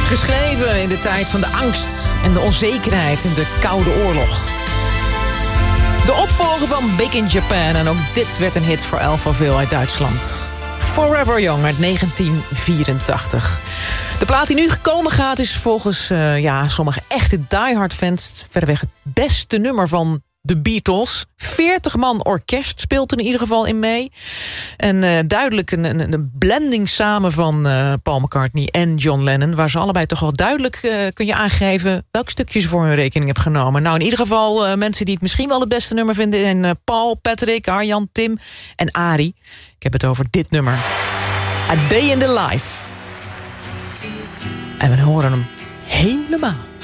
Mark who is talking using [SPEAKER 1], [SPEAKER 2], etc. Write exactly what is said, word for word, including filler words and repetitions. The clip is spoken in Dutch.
[SPEAKER 1] Geschreven in de tijd van de angst en de onzekerheid in de Koude Oorlog. De opvolger van Big in Japan. En ook dit werd een hit voor Alphaville uit Duitsland. Forever Young uit negentien vierentachtig. De plaat die nu gekomen gaat is volgens uh, ja, sommige echte diehard fans verreweg het beste nummer van de Beatles. veertig man orkest speelt er in ieder geval in mee. En uh, duidelijk een, een, een blending samen van uh, Paul McCartney en John Lennon, waar ze allebei toch wel duidelijk uh, kun je aangeven welk stukje ze voor hun rekening hebben genomen. Nou, in ieder geval uh, mensen die het misschien wel het beste nummer vinden zijn uh, Paul, Patrick, Arjan, Tim en Arie. Ik heb het over dit nummer. A Day in the Life. En we horen hem helemaal.